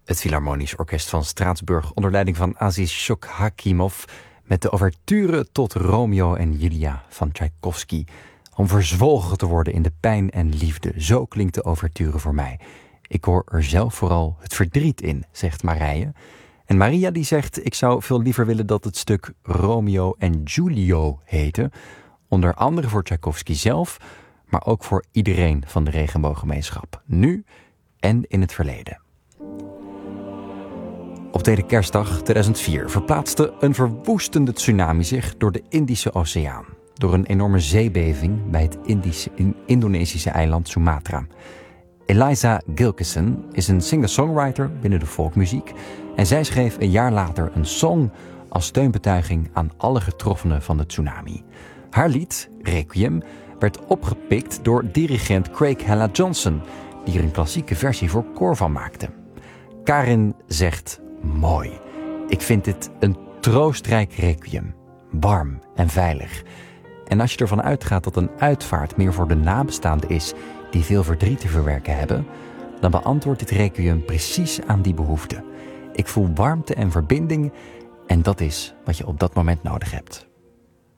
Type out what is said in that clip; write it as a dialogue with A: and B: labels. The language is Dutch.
A: Het Philharmonisch Orkest van Straatsburg onder leiding van Aziz Shokhakimov met de ouverture tot Romeo en Julia van Tchaikovsky. Om verzwolgen te worden in de pijn en liefde. Zo klinkt de ouverture voor mij. Ik hoor er zelf vooral het verdriet in, zegt Marije. En Maria die zegt, ik zou veel liever willen dat het stuk Romeo en Giulio heette. Onder andere voor Tchaikovsky zelf, maar ook voor iedereen van de regenbooggemeenschap. Nu en in het verleden. Op tweede kerstdag 2004 verplaatste een verwoestende tsunami zich door de Indische Oceaan. Door een enorme zeebeving bij het Indonesische eiland Sumatra. Eliza Gilkison is een singer-songwriter binnen de folkmuziek. En zij schreef een jaar later een song als steunbetuiging aan alle getroffenen van de tsunami. Haar lied, Requiem, werd opgepikt door dirigent Craig Hella Johnson, die er een klassieke versie voor koor van maakte. Karin zegt, mooi. Ik vind dit een troostrijk requiem. Warm en veilig. En als je ervan uitgaat dat een uitvaart meer voor de nabestaanden is die veel verdriet te verwerken hebben, dan beantwoordt dit requiem precies aan die behoefte. Ik voel warmte en verbinding en dat is wat je op dat moment nodig hebt.